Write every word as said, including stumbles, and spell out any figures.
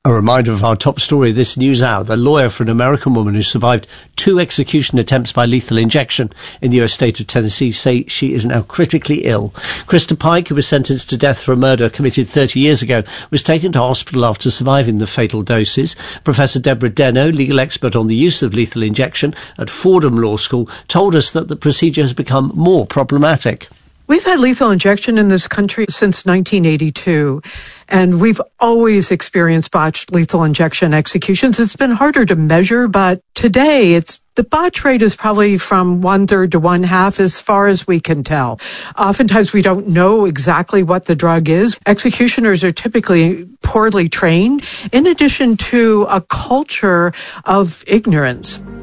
A reminder of our top story this news hour. The lawyer for an American woman who survived two execution attempts by lethal injection in the U S state of Tennessee say she is now critically ill. Krista Pike, who was sentenced to death for a murder committed thirty years ago, was taken to hospital after surviving the fatal doses. Professor Deborah Deno, legal expert on the use of lethal injection at Fordham Law School, told us that the procedure has become more problematic. We've had lethal injection in this country since nineteen eighty-two, and we've always experienced botched lethal injection executions. It's been harder to measure, but today it's the botch rate is probably from one third to one half as far as we can tell. Oftentimes we don't know exactly what the drug is. Executioners are typically poorly trained, in addition to a culture of ignorance.